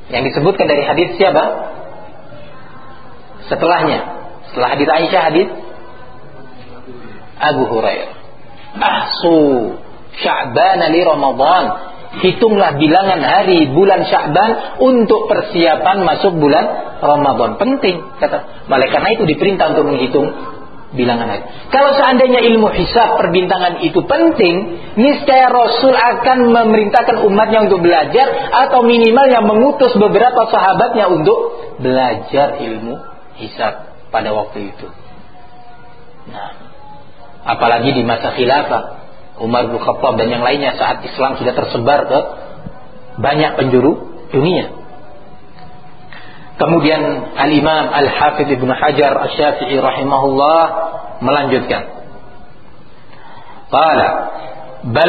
Yang disebutkan dari hadis siapa? Setelahnya, setelah hadis Aisyah, hadis Abu Hurairah. Ahsu Sya'ban li Ramadan. Hitunglah bilangan hari bulan Sya'ban untuk persiapan masuk bulan Ramadan. Penting, kata. Oleh karena itu diperintah untuk menghitung bilangan hari. Kalau seandainya ilmu hisab perbintangan itu penting, niscaya Rasul akan memerintahkan umatnya untuk belajar, atau minimalnya mengutus beberapa sahabatnya untuk belajar ilmu hisab pada waktu itu. Nah, apalagi di masa khilafah Umar bin Khattab dan yang lainnya, saat Islam sudah tersebar ke banyak penjuru dunia. Kemudian Al-Imam Al-Hafidh Ibnu Hajar Asy-Syafi'i rahimahullah melanjutkan. Qala bal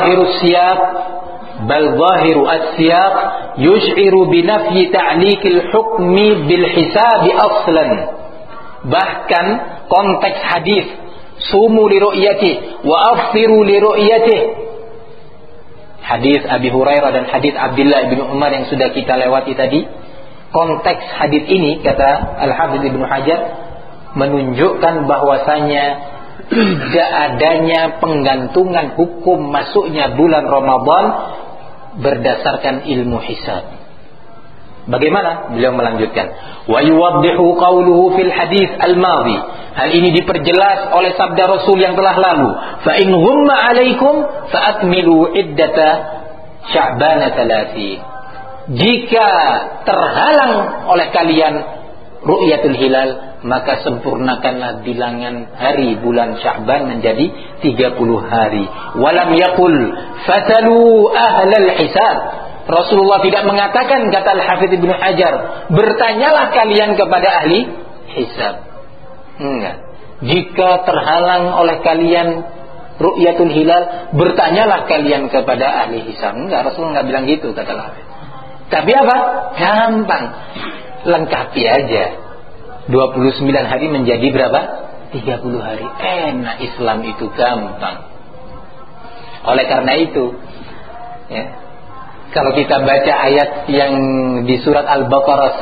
zahiru as-siyaq yush'iru bi nafyi ta'liqil hukmi bil hisabi aslan. Bahkan konteks hadis sumu li ru'yati wa afsiru li ru'yati, hadis Abi Hurairah dan hadis Abdullah bin Umar yang sudah kita lewati tadi, konteks hadis ini kata Al-Hafidz Ibnu Hajar menunjukkan bahwasanya tidak adanya penggantungan hukum masuknya bulan Ramadan berdasarkan ilmu hisab. Bagaimana? Beliau melanjutkan, wa yuwaddihu qawluhu fil hadis al-madhi. Hal ini diperjelas oleh sabda Rasul yang telah lalu, fa in ghumma 'alaikum fa akmilu iddata Sya'ban 30. Jika terhalang oleh kalian ru'yatul hilal, maka sempurnakanlah bilangan hari bulan Sya'ban menjadi 30 hari. Walam yaqul fatalu ahlal hisab. Rasulullah tidak mengatakan, kata Al-Hafidz Ibnu Hajar, bertanyalah kalian kepada ahli hisab. Enggak. Jika terhalang oleh kalian ru'yatul hilal, bertanyalah kalian kepada ahli hisab. Enggak, Rasulullah enggak bilang gitu, kata Al-Hafidz. Tapi apa? Gampang. Lengkapi aja. 29 hari menjadi berapa? 30 hari. Enak, Islam itu gampang. Oleh karena itu, ya, kalau kita baca ayat yang di surat Al-Baqarah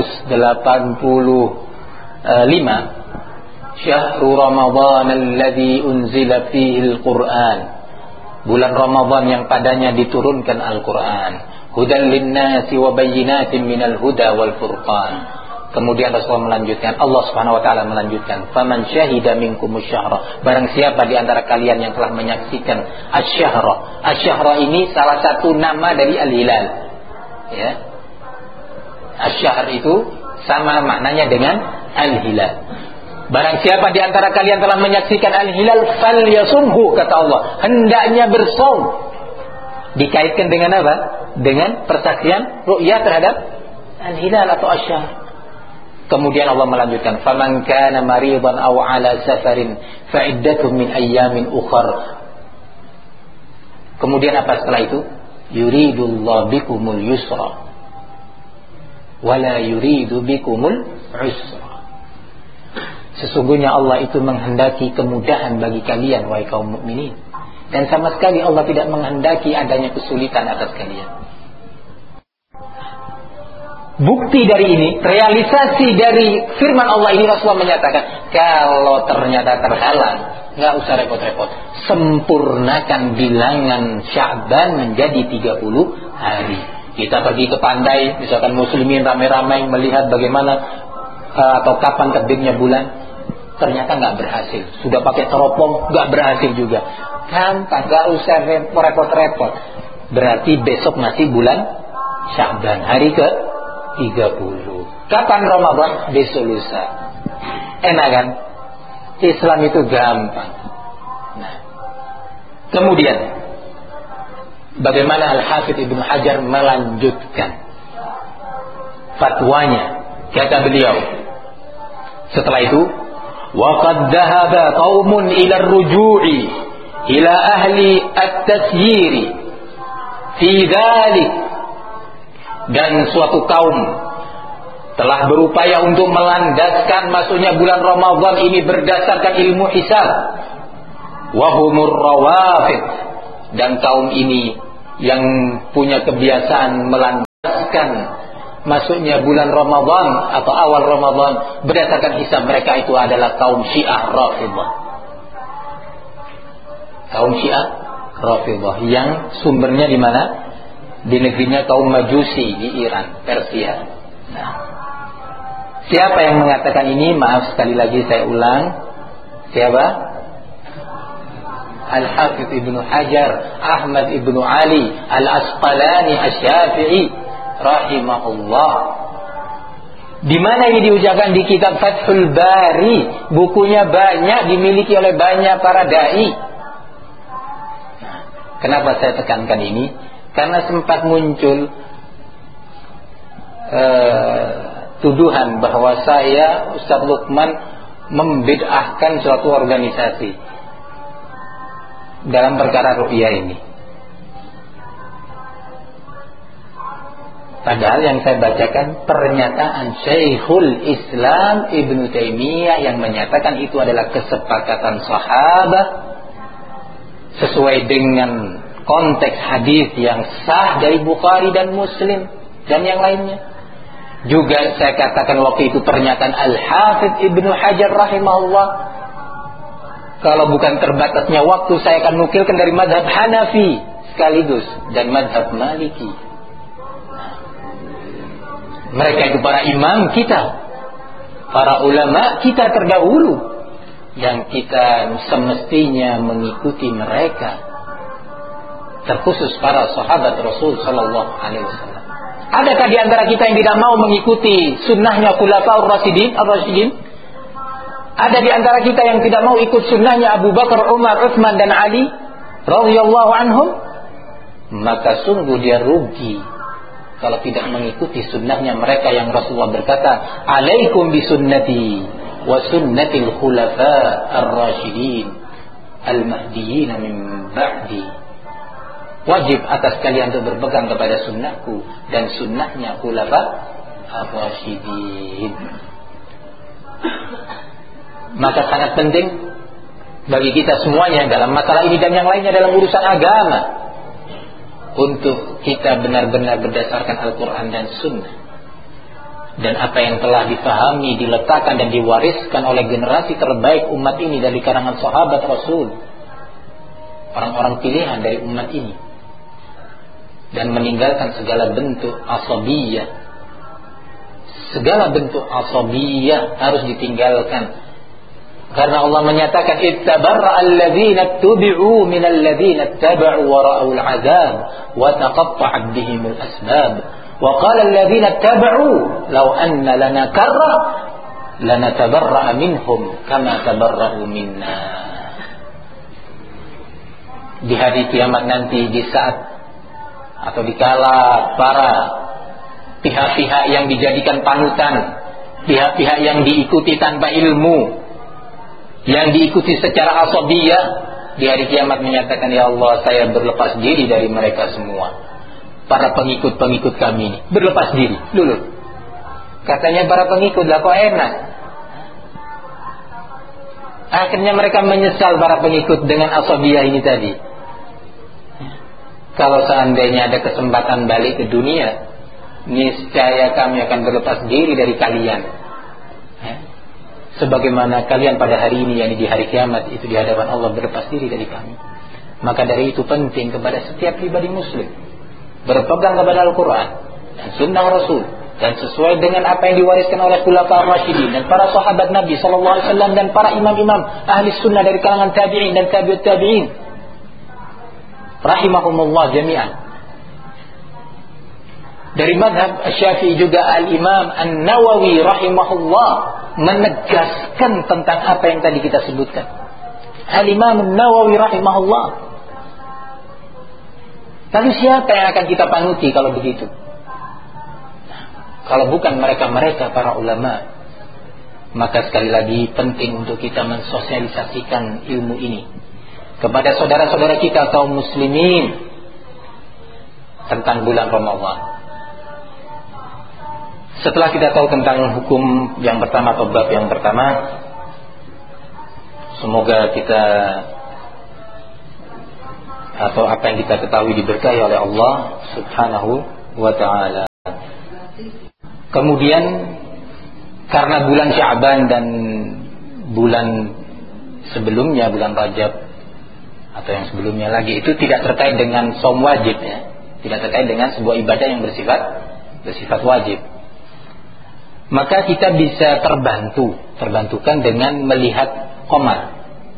185, Syahrul Ramadhan alladzi unzila fihi al-Qur'an, bulan Ramadan yang padanya diturunkan Al-Qur'an, hudan lin-nasi wa bayyinatin minal huda wal furqan. Kemudian Rasulullah melanjutkan, Allah Subhanahu wa taala melanjutkan, faman syahida minkumus syahra, barang siapa di antara kalian yang telah menyaksikan asy-syahra. Asy-syahra ini salah satu nama dari al-hilal. Ya. Asy-syahr itu sama maknanya dengan al-hilal. Barang siapa di antara kalian telah menyaksikan al-hilal, falyasumhu, kata Allah, hendaknya bersaum. Dikaitkan dengan apa? Dengan persaksian ru'yah terhadap al-hilal atau asy-syahr. Kemudian Allah melanjutkan, faman kana maridan aw ala safarin fa iddatun min ayyamin ukhra. Kemudian apa setelah itu? Yuridullahu bikumul yusra wala yuridu bikumul usra. Sesungguhnya Allah itu menghendaki kemudahan bagi kalian, wahai kaum mukminin, dan sama sekali Allah tidak menghendaki adanya kesulitan atas kalian. Bukti dari ini, realisasi dari firman Allah ini, Rasulullah menyatakan, kalau ternyata terhalang, nggak usah repot-repot, sempurnakan bilangan Sya'ban menjadi 30 hari. Kita pergi ke pantai, misalkan muslimin ramai-ramai melihat bagaimana atau kapan terbitnya bulan, ternyata nggak berhasil. Sudah pakai teropong, nggak berhasil juga. Gampang, nggak usah repot-repot. Berarti besok masih bulan Sya'ban, hari ke 30. Kapan Ramadan? Besok lusa. Enak kan? Islam itu gampang. Nah, kemudian bagaimana Al-Hafidz Ibnu Hajar melanjutkan fatwanya? Kata beliau setelah itu, wa qad dhahaba qaumun ila ar-ruju'i ila ahli at-tasyir fi dzalik. Dan suatu kaum telah berupaya untuk melandaskan masuknya bulan Ramadan ini berdasarkan ilmu hisab. Wahumur rawafid, dan kaum ini yang punya kebiasaan melandaskan masuknya bulan Ramadan atau awal Ramadan berdasarkan hisab mereka itu adalah kaum Syiah Rafidhah. Kaum Syiah Rafidhah yang sumbernya di mana? Di negerinya kaum Majusi di Iran, Persia. Nah, siapa yang mengatakan ini? Maaf sekali lagi saya ulang. Siapa? Al-Hafidh Ibnu Hajar Ahmad Ibnu Ali Al-Asqalani Asy-Syafi'i rahimahullah. Di mana ini diucapkan? Di kitab Fathul Bari. Bukunya banyak, dimiliki oleh banyak para dai. Kenapa saya tekankan ini? Karena sempat muncul tuduhan bahwa saya, Ustaz Lukman, membid'ahkan suatu organisasi dalam perkara ruqyah ini. Padahal yang saya bacakan pernyataan Syekhul Islam Ibnu Taimiyah yang menyatakan itu adalah kesepakatan sahabat sesuai dengan konteks hadis yang sah dari Bukhari dan Muslim dan yang lainnya. Juga saya katakan waktu itu pernyataan Al-Hafidh Ibnu Hajar rahimahullah. Kalau bukan terbatasnya waktu, saya akan nukilkan dari mazhab Hanafi sekaligus dan mazhab Maliki. Mereka itu para imam kita, para ulama kita terdahulu, yang kita semestinya mengikuti mereka, terkhusus para sahabat Rasul sallallahu alaihi wasallam. Adakah di antara kita yang tidak mau mengikuti sunnahnya Khulafaur Rasyidin? Ada di antara kita yang tidak mau ikut sunnahnya Abu Bakar, Umar, Utsman dan Ali radhiyallahu anhum? Maka sungguh dia rugi kalau tidak mengikuti sunnahnya mereka yang Rasulullah berkata, "Alaikum bisunnati wa sunnatil khulafa ar-rasyidin al-mahdiyyin min ba'di." Wajib atas kalian untuk berpegang kepada sunnahku dan sunnahnya khulafa ar-rasyidin. Maka sangat penting bagi kita semuanya dalam masalah ini dan yang lainnya dalam urusan agama untuk kita benar-benar berdasarkan Al-Quran dan Sunnah, dan apa yang telah difahami, diletakkan dan diwariskan oleh generasi terbaik umat ini dari kalangan sahabat Rasul, orang-orang pilihan dari umat ini, dan meninggalkan segala bentuk asabiyah. Segala bentuk asabiyah harus ditinggalkan. Karena Allah menyatakan ittabarra alladzina tubi'u minal ladzina ittaba'u wa ra'ul 'adzab wa taqatta'at bihimul asbab wa qala alladzina ittaba'u law anna lana karra lanatabarra'a minhum kama tabarra'u minna. Di hari kiamat nanti, di saat atau dikala para pihak-pihak yang dijadikan panutan, pihak-pihak yang diikuti tanpa ilmu, yang diikuti secara asabiyah, di hari kiamat menyatakan, ya Allah, saya berlepas diri dari mereka semua. Para pengikut-pengikut kami ini berlepas diri dulu. Katanya para pengikut, lah kok enak. Akhirnya mereka menyesal, para pengikut, dengan asabiyah ini tadi. Kalau seandainya ada kesempatan balik ke dunia, niscaya kami akan berlepas diri dari kalian, sebagaimana kalian pada hari ini, yakni di hari kiamat itu di hadapan Allah berlepas diri dari kami. Maka dari itu penting kepada setiap pribadi muslim berpegang kepada Al-Quran dan Sunnah Rasul, dan sesuai dengan apa yang diwariskan oleh Khulafaur Rasyidin dan para sahabat Nabi sallallahu alaihi wasallam dan para imam-imam ahli sunnah dari kalangan tabi'in dan tabi'ut tabi'in rahimahumullah jami'an. Dari madhab Syafi'i juga Al-Imam An-Nawawi rahimahullah menegaskan tentang apa yang tadi kita sebutkan. Al-Imam An-Nawawi rahimahullah. Lalu siapa yang akan kita panuti kalau begitu? Kalau bukan mereka-mereka para ulama. Maka sekali lagi penting untuk kita mensosialisasikan ilmu ini kepada saudara-saudara kita kaum muslimin tentang bulan Ramadan. Setelah kita tahu tentang hukum yang pertama atau bab yang pertama, semoga kita atau apa yang kita ketahui diberkahi oleh Allah Subhanahu wa ta'ala. Kemudian karena bulan Sya'ban dan bulan sebelumnya, bulan Rajab atau yang sebelumnya lagi, itu tidak terkait dengan shaum wajib ya. Tidak terkait dengan sebuah ibadah yang bersifat wajib. Maka kita bisa terbantukan dengan melihat qamar.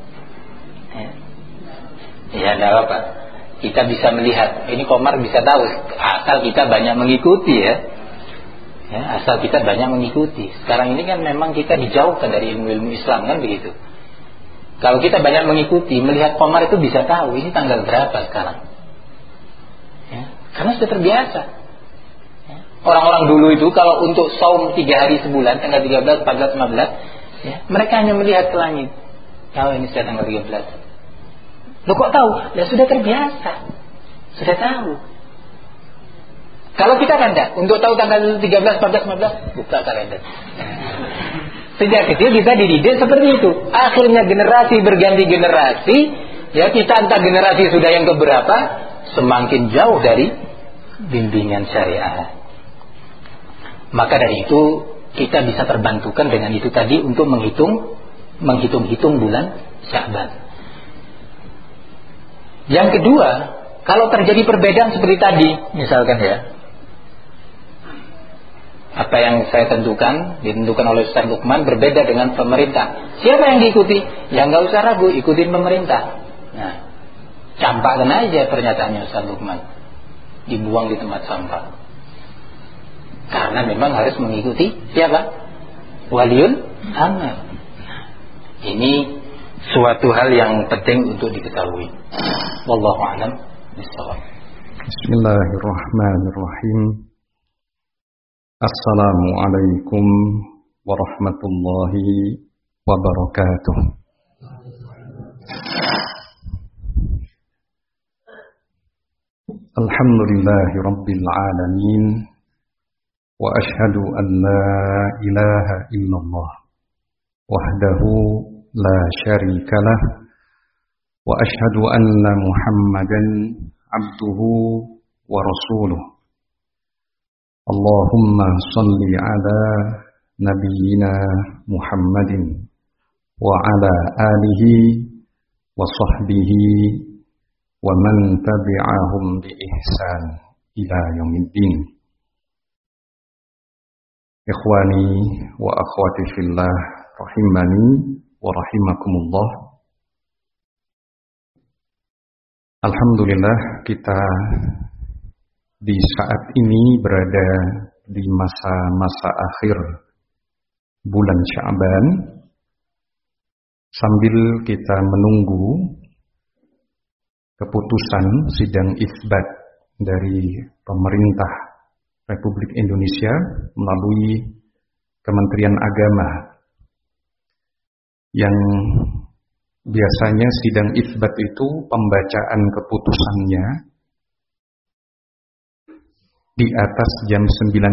Ya, tidak apa-apa. Kita bisa melihat, ini qamar bisa tahu asal kita banyak mengikuti ya. Asal kita banyak mengikuti. Sekarang ini kan memang kita dijauhkan dari ilmu-ilmu Islam kan begitu. Kalau kita banyak mengikuti, melihat qamar itu bisa tahu ini tanggal berapa sekarang. Ya, karena sudah terbiasa. Orang-orang dulu itu kalau untuk saum 3 hari sebulan, tanggal 13, 14, 15, ya, mereka hanya melihat ke langit. Tahu ini sudah tanggal 13. Loh kok tahu? Ya sudah terbiasa. Sudah tahu. Kalau kita kan enggak, untuk tahu tanggal 13, 14, 15, buka kalender. Sejak kecil kita dididik seperti itu. Akhirnya generasi berganti generasi, ya kita entah generasi sudah yang keberapa, semakin jauh dari bimbingan syariah. Maka dari itu kita bisa terbantukan dengan itu tadi untuk menghitung bulan Sya'ban. Yang kedua, kalau terjadi perbedaan seperti tadi, misalkan ya, apa yang saya ditentukan oleh Ustaz Lukman berbeda dengan pemerintah. Siapa yang diikuti? Ya nggak usah ragu, ikutin pemerintah. Nah, campakkan aja pernyataannya Ustaz Lukman, dibuang di tempat sampah. Karena memang harus mengikuti siapa? Waliul amr. Ini suatu hal yang penting untuk diketahui. Wallahu a'lam bishawab. Bismillahirrahmanirrahim. Assalamualaikum warahmatullahi wabarakatuh. Alhamdulillahi rabbil alamin. Wa ashhadu an la ilaha illallah wahdahu la syarikalah wa ashhadu anna Muhammadan abduhu wa rasuluh. Allahumma salli ala nabiyyina Muhammadin wa ala alihi wa sahbihi wa man tabi'ahum bi ihsan ila yaumiddin. Ikhwani wa akhwati fillah rahimani wa rahimakumullah. Alhamdulillah kita di saat ini berada di masa-masa akhir bulan Sya'ban sambil kita menunggu keputusan sidang isbat dari pemerintah Republik Indonesia melalui Kementerian Agama yang biasanya sidang isbat itu pembacaan keputusannya di atas jam 19.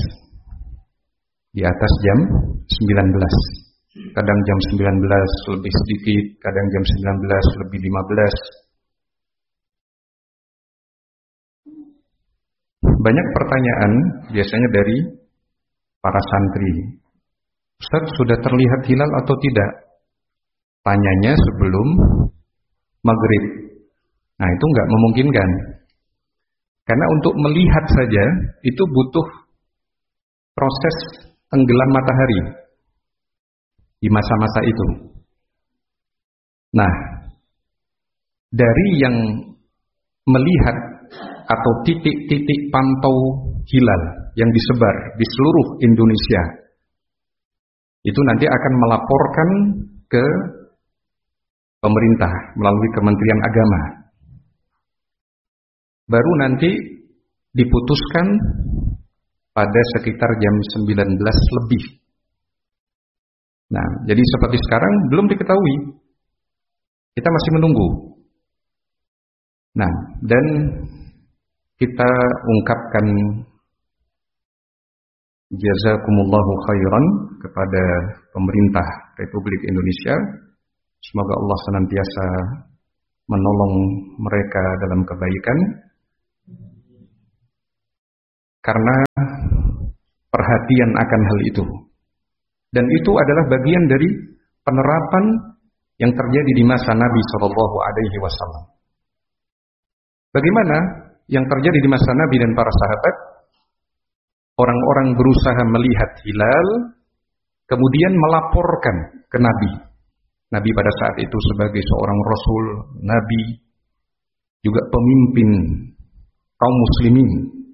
Di atas jam 19. Kadang jam 19 lebih sedikit, kadang jam 19 lebih 15. Banyak pertanyaan biasanya dari para santri. Ustaz, sudah terlihat hilal atau tidak? Tanyanya sebelum maghrib. Nah, itu nggak memungkinkan. Karena untuk melihat saja itu butuh proses tenggelam matahari di masa-masa itu. Nah, dari yang melihat atau titik-titik pantau hilal yang disebar di seluruh Indonesia, itu nanti akan melaporkan ke pemerintah melalui Kementerian Agama. Baru nanti diputuskan pada sekitar jam 19 lebih. Nah, jadi seperti sekarang belum diketahui. Kita masih menunggu. Nah, dan kita ungkapkan jazakumullahu khairan kepada pemerintah Republik Indonesia. Semoga Allah senantiasa menolong mereka dalam kebaikan. Karena perhatian akan hal itu. Dan itu adalah bagian dari penerapan yang terjadi di masa Nabi SAW. Bagaimana yang terjadi di masa Nabi dan para sahabat? Orang-orang berusaha melihat hilal, kemudian melaporkan ke Nabi. Nabi pada saat itu sebagai seorang Rasul, Nabi, juga pemimpin kaum muslimin.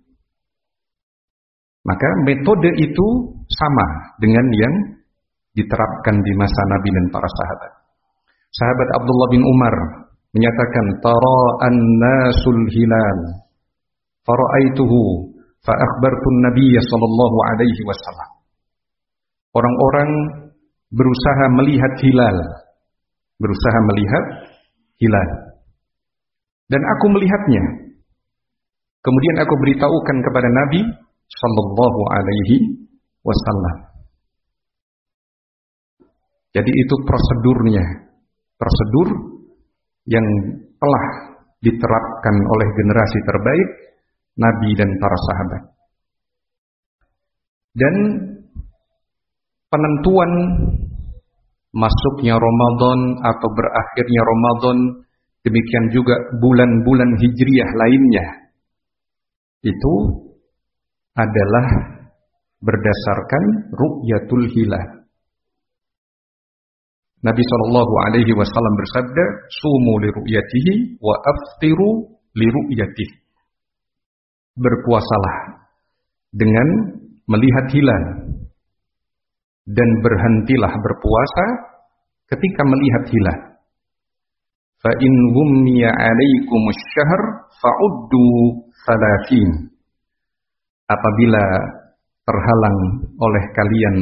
Maka metode itu sama dengan yang diterapkan di masa Nabi dan para sahabat. Sahabat Abdullah bin Umar menyatakan, "Tara an-nasul hilal, fara'aituhu, fa akhbartu an-nabiy sallallahu alaihi wasallam." Orang-orang berusaha melihat hilal, dan aku melihatnya. Kemudian aku beritahukan kepada Nabi sallallahu alaihi wasallam. Jadi itu prosedurnya, prosedur yang telah diterapkan oleh generasi terbaik Nabi dan para sahabat. Dan penentuan masuknya Ramadan atau berakhirnya Ramadan, demikian juga bulan-bulan hijriyah lainnya, itu adalah berdasarkan ru'yatul hilal. Nabi SAW bersabda, "Sumu li ru'yatihi wa aftiru li ru'yatihi." Berpuasalah dengan melihat hilal, dan berhentilah berpuasa ketika melihat hilal. Fa in ghummiya 'alaikumus syahr fa'uddu 30. Apabila terhalang oleh kalian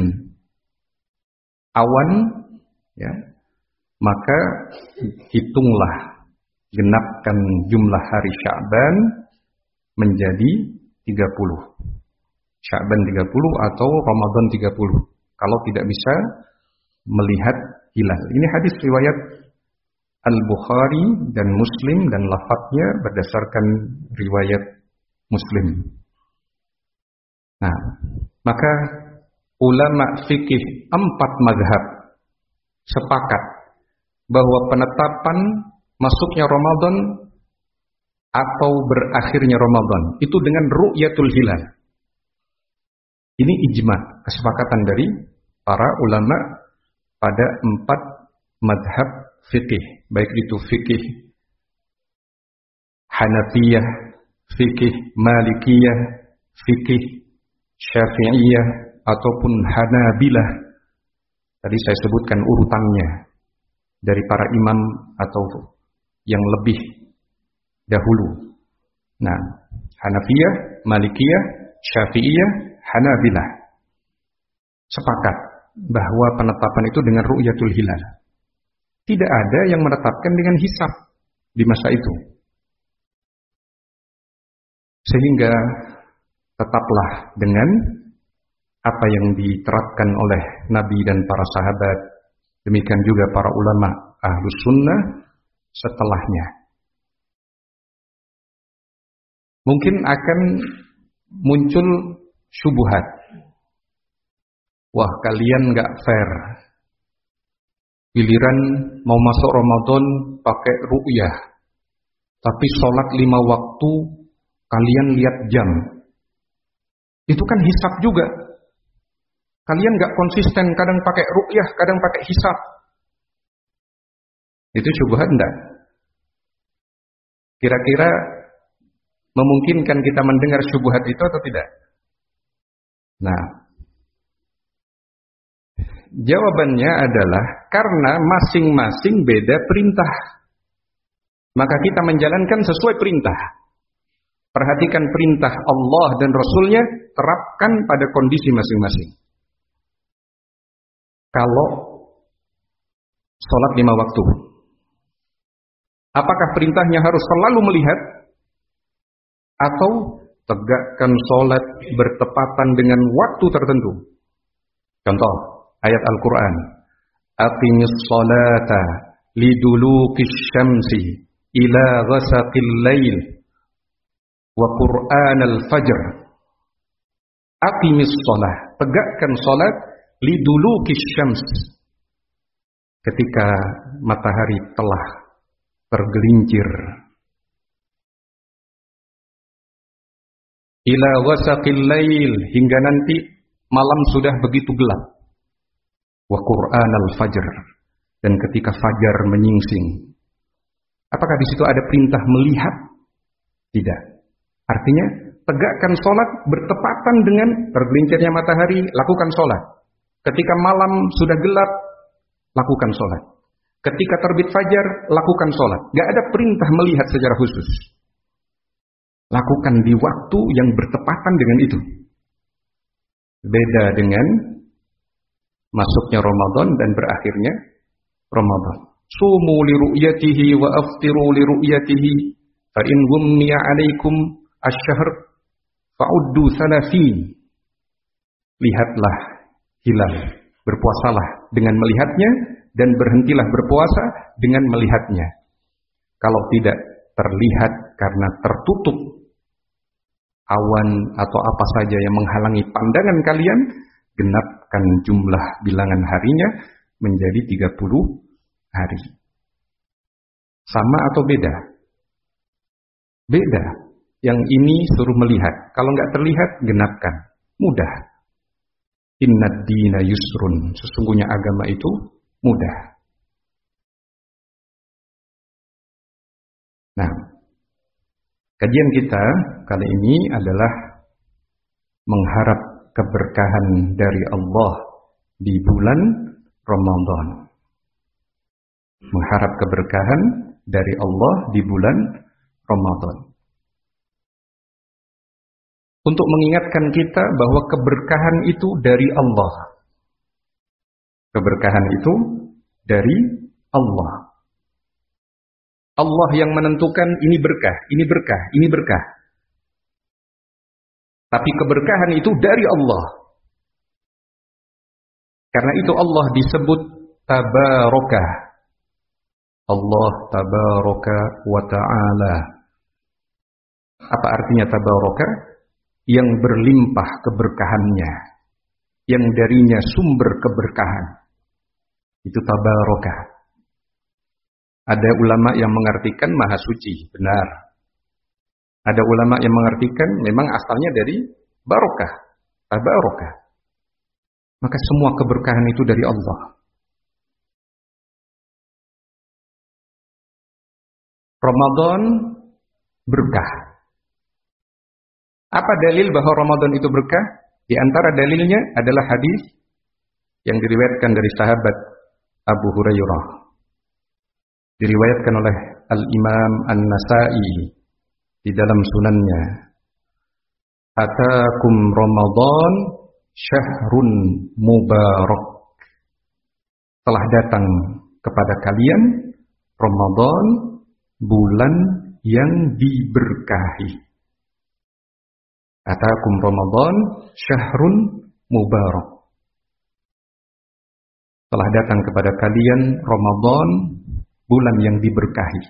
awan, ya, maka hitunglah, genapkan jumlah hari Sya'ban menjadi 30. Sya'ban 30 atau Ramadan 30. Kalau tidak bisa melihat hilal. Ini hadis riwayat Al-Bukhari dan Muslim, dan lafadznya berdasarkan riwayat Muslim. Nah, maka ulama fikih 4 mazhab sepakat bahwa penetapan masuknya Ramadan atau berakhirnya Ramadan itu dengan ru'yatul hilal. Ini ijma, kesepakatan dari para ulama pada 4 madhab fikih, baik itu fikih Hanafiyah, fikih Malikiyah, fikih Syafi'iyah, ataupun Hanabilah. Tadi saya sebutkan urutannya dari para imam atau yang lebih dahulu. Nah, Hanafiyah, Malikiyah, Syafi'iyah, Hanabilah sepakat bahwa penetapan itu dengan ru'yatul hilal. Tidak ada yang menetapkan dengan hisab di masa itu. Sehingga tetaplah dengan apa yang diterapkan oleh Nabi dan para sahabat, demikian juga para ulama Ahlus Sunnah setelahnya. Mungkin akan muncul syubhat. Wah, kalian nggak fair. Giliran mau masuk Ramadan pakai ru'yah, tapi sholat 5 waktu kalian lihat jam. Itu kan hisab juga. Kalian nggak konsisten, kadang pakai ru'yah, kadang pakai hisab. Itu syubhat enggak? Kira-kira memungkinkan kita mendengar syubhat itu atau tidak? Nah, jawabannya adalah karena masing-masing beda perintah. Maka kita menjalankan sesuai perintah. Perhatikan perintah Allah dan Rasulnya, terapkan pada kondisi masing-masing. Kalau sholat 5 waktu, apakah perintahnya harus selalu melihat? Atau tegakkan sholat bertepatan dengan waktu tertentu? Contoh, ayat Al-Quran. Aqimis sholata liduluqis syamsi ila ghasaqil lail wa Qur'an al-fajr. Aqimis shalah, tegakkan salat lidulukis syams, ketika matahari telah tergelincir, ila wasaqil lail, hingga nanti malam sudah begitu gelap, wa qur'anal fajr, dan ketika fajar menyingsing. Apakah di situ ada perintah melihat? Tidak. Artinya tegakkan sholat bertepatan dengan tergelincirnya matahari, lakukan sholat. Ketika malam sudah gelap, lakukan sholat. Ketika terbit fajar, lakukan sholat. Gak ada perintah melihat secara khusus. Lakukan di waktu yang bertepatan dengan itu. Beda dengan masuknya Ramadan dan berakhirnya Ramadan. Sumu li ru'yatihi wa aftiru li ru'yatihi, fa in ghummiya 'alaikum asy-syahr fa'uddu 30. Lihatlah hilal, berpuasalah dengan melihatnya, dan berhentilah berpuasa dengan melihatnya. Kalau tidak terlihat karena tertutup awan atau apa saja yang menghalangi pandangan kalian, genapkan jumlah bilangan harinya menjadi 30 hari. Sama atau beda? Beda. Yang ini suruh melihat. Kalau nggak terlihat, genapkan. Mudah. Innad dina yusrun. Sesungguhnya agama itu mudah. Nah, kajian kita kali ini adalah mengharap keberkahan dari Allah di bulan Ramadan. Mengharap keberkahan dari Allah di bulan Ramadan. Untuk mengingatkan kita bahwa keberkahan itu dari Allah. Keberkahan itu dari Allah. Allah yang menentukan ini berkah, ini berkah, ini berkah. Tapi keberkahan itu dari Allah. Karena itu Allah disebut tabaraka. Allah tabaraka wa ta'ala. Apa artinya tabaraka? Yang berlimpah keberkahannya, yang darinya sumber keberkahan. Itu tabaraka. Ada ulama yang mengartikan maha suci, benar. Ada ulama yang mengartikan memang asalnya dari barokah, tabaraka. Maka semua keberkahan itu dari Allah. Ramadan berkah. Apa dalil bahwa Ramadan itu berkah? Di antara dalilnya adalah hadis yang diriwayatkan dari sahabat Abu Hurairah. Diriwayatkan oleh Al-Imam An-Nasa'i di dalam sunannya. Atakum Ramadan syahrun mubarak. Telah datang kepada kalian Ramadan, bulan yang diberkahi. Atakum Ramadan syahrun mubarak. Telah datang kepada kalian Ramadan, bulan yang diberkahi.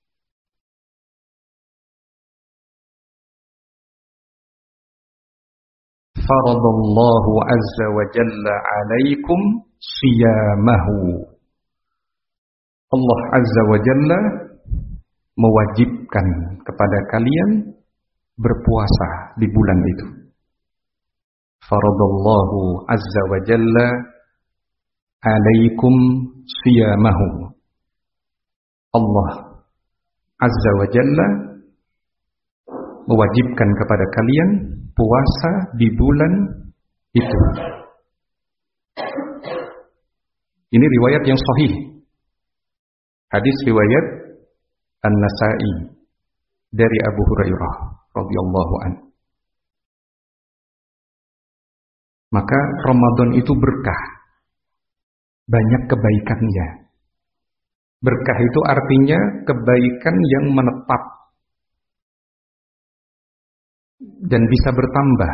Faradallahu azza wa jalla alaikum siyamahu. Allah azza wa jalla mewajibkan kepada kalian berpuasa di bulan itu. Faradallahu azza wa jalla alaikum siyamahu. Allah azza wa jalla mewajibkan kepada kalian puasa di bulan itu. Ini riwayat yang sahih. Hadis riwayat An-Nasa'i dari Abu Hurairah radhiyallahu anhu. Maka Ramadan itu berkah. Banyak kebaikannya. Berkah itu artinya kebaikan yang menetap dan bisa bertambah.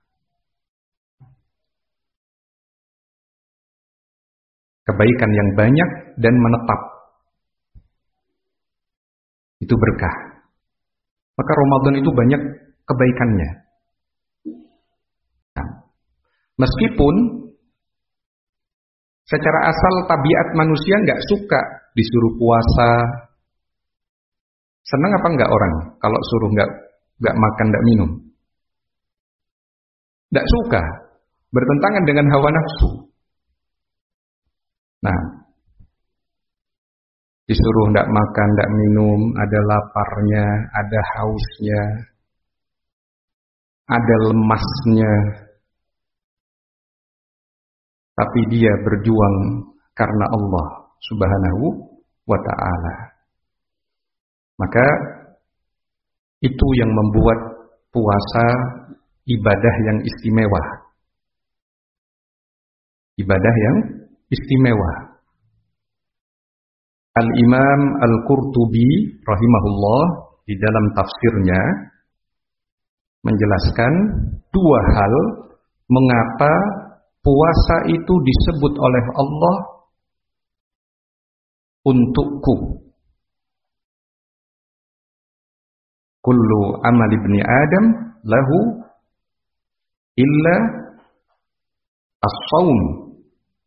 Kebaikan yang banyak dan menetap. Itu berkah. Maka Ramadan itu banyak kebaikannya. Nah, Meskipun secara asal tabiat manusia nggak suka disuruh puasa. Senang apa nggak orang kalau suruh nggak makan, nggak minum? Nggak suka, bertentangan dengan hawa nafsu. Nah, disuruh nggak makan, nggak minum, ada laparnya, ada hausnya, ada lemasnya. Tapi dia berjuang karena Allah Subhanahu wa ta'ala. Maka itu yang membuat puasa ibadah yang istimewa. Ibadah yang istimewa. Al-Imam Al-Qurtubi rahimahullah di dalam tafsirnya menjelaskan dua hal mengapa puasa itu disebut oleh Allah untukku. Kullu amal ibni Adam lahu illa as-saum